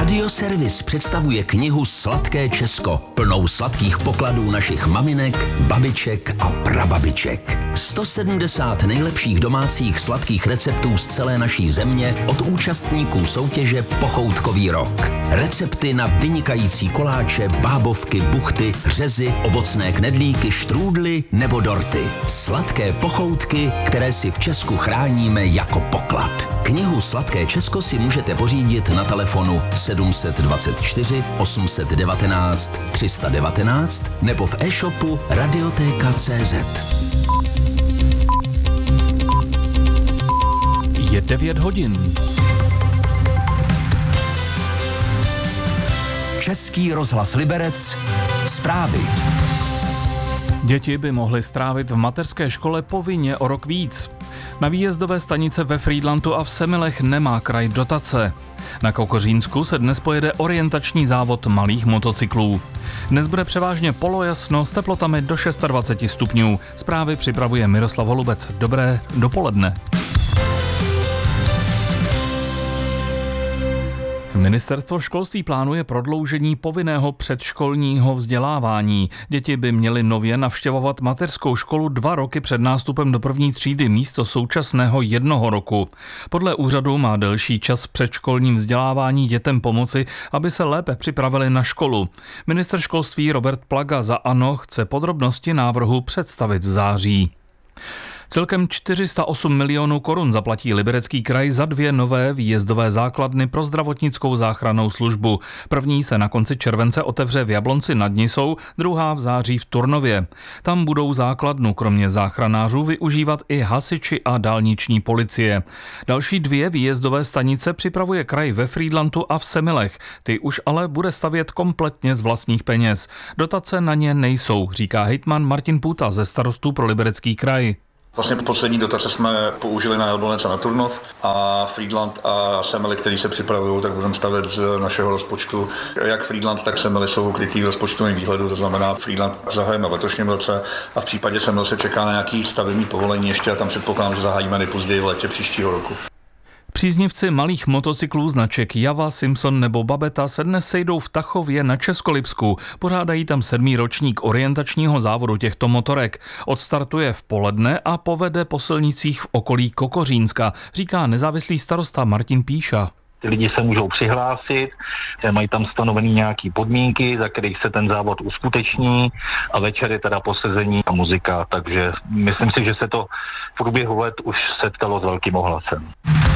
Radioservis představuje knihu Sladké Česko, plnou sladkých pokladů našich maminek, babiček a prababiček. 170 nejlepších domácích sladkých receptů z celé naší země od účastníků soutěže Pochoutkový rok. Recepty na vynikající koláče, bábovky, buchty, řezy, ovocné knedlíky, štrůdly nebo dorty. Sladké pochoutky, které si v Česku chráníme jako poklad. Knihu Sladké Česko si můžete pořídit na telefonu 724 819 319 nebo v e-shopu Radioteka.cz. Je 9 hodin. Český rozhlas Liberec. Zprávy. Děti by mohly strávit v mateřské škole povinně o rok víc. Na výjezdové stanice ve Frýdlantu a v Semilech nemá kraj dotace. Na Kokořínsku se dnes pojede orientační závod malých motocyklů. Dnes bude převážně polojasno s teplotami do 26 stupňů. Zprávy připravuje Miroslav Holubec. Dobré dopoledne. Ministerstvo školství plánuje prodloužení povinného předškolního vzdělávání. Děti by měly nově navštěvovat mateřskou školu 2 roky před nástupem do první třídy místo současného 1 roku. Podle úřadu má delší čas předškolním vzdělávání dětem pomoci, aby se lépe připravili na školu. Ministr školství Robert Plaga za ANO chce podrobnosti návrhu představit v září. Celkem 408 milionů korun zaplatí Liberecký kraj za 2 nové výjezdové základny pro zdravotnickou záchrannou službu. První se na konci července otevře v Jablonci nad Nisou, druhá v září v Turnově. Tam budou základnu kromě záchranářů využívat i hasiči a dálniční policie. Další 2 výjezdové stanice připravuje kraj ve Frýdlantu a v Semilech. Ty už ale bude stavět kompletně z vlastních peněz. Dotace na ně nejsou, říká hejtman Martin Půta ze Starostů pro Liberecký kraj. Vlastně poslední dotace jsme použili na Jablonec a na Turnov a Frýdlant a Semily, který se připravují, tak budeme stavět z našeho rozpočtu. Jak Frýdlant, tak Semily jsou krytý v rozpočtovém výhledu, to znamená Frýdlant zahajeme v letošním roce a v případě Semily se čeká na nějaký stavební povolení ještě a tam předpokládám, že zahájíme nejpozději v létě příštího roku. Příznivci malých motocyklů značek Java, Simpson nebo Babeta se dnes sejdou v Tachově na Českolipsku. Pořádají tam 7. ročník orientačního závodu těchto motorek. Odstartuje v poledne a povede po silnicích v okolí Kokořínska, říká nezávislý starosta Martin Píša. Ty lidi se můžou přihlásit, mají tam stanovený nějaký podmínky, za kterých se ten závod uskuteční a večer je teda posezení a muzika, takže myslím si, že se to v průběhu let už setkalo s velkým ohlasem.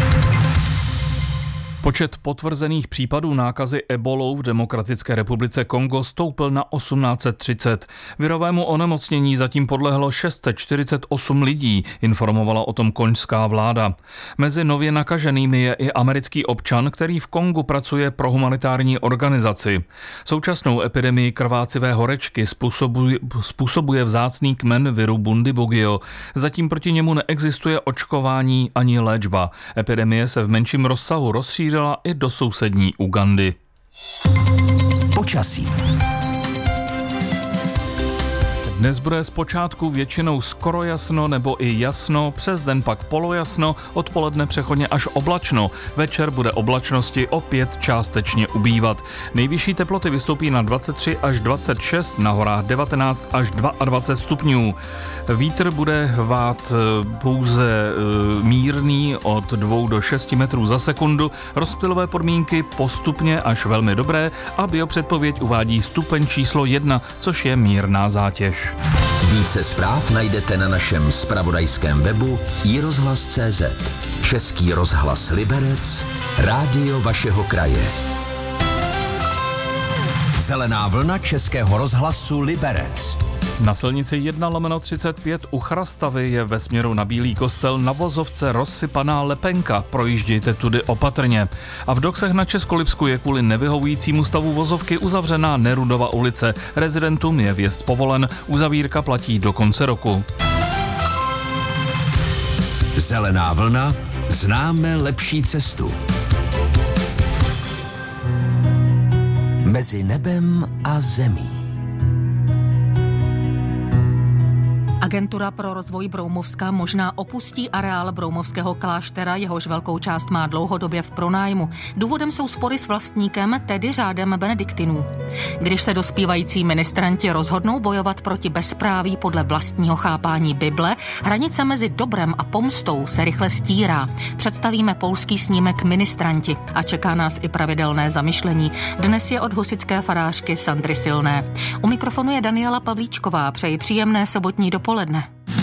Počet potvrzených případů nákazy ebolou v Demokratické republice Kongo stoupl na 1830. Virovému onemocnění zatím podlehlo 648 lidí, informovala o tom konžská vláda. Mezi nově nakaženými je i americký občan, který v Kongu pracuje pro humanitární organizaci. Současnou epidemii krvácivé horečky způsobuje vzácný kmen viru Bundibugyo. Zatím proti němu neexistuje očkování ani léčba. Epidemie se v menším rozsahu rozšířila i do sousední Ugandy. Počasí. Dnes bude zpočátku většinou skoro jasno nebo i jasno, přes den pak polojasno, odpoledne přechodně až oblačno. Večer bude oblačnosti opět částečně ubývat. Nejvyšší teploty vystoupí na 23 až 26, na horách 19 až 22 stupňů. Vítr bude vát pouze mírný od 2 do 6 metrů za sekundu, rozptylové podmínky postupně až velmi dobré a biopředpověď uvádí stupeň číslo 1, což je mírná zátěž. Více zpráv najdete na našem zpravodajském webu iRozhlas.cz. Český rozhlas Liberec, rádio vašeho kraje. Zelená vlna Českého rozhlasu Liberec. Na silnici 1/35 u Chrastavy je ve směru na Bílý Kostel na vozovce rozsypaná lepenka, projíždějte tudy opatrně. A v Doksech na Českolipsku je kvůli nevyhovujícímu stavu vozovky uzavřená Nerudova ulice. Rezidentům je vjezd povolen, uzavírka platí do konce roku. Zelená vlna, známe lepší cestu. Mezi nebem a zemí. Agentura pro rozvoj Broumovska možná opustí areál Broumovského kláštera, jehož velkou část má dlouhodobě v pronájmu. Důvodem jsou spory s vlastníkem, tedy řádem benediktinů. Když se dospívající ministranti rozhodnou bojovat proti bezpráví podle vlastního chápání Bible, hranice mezi dobrem a pomstou se rychle stírá. Představíme polský snímek Ministranti a čeká nás i pravidelné zamyšlení. Dnes je od husitské farářky Sandry Silné. U mikrofonu je Daniela Pavlíčková. Přeji příjemné sobotní dopoledne.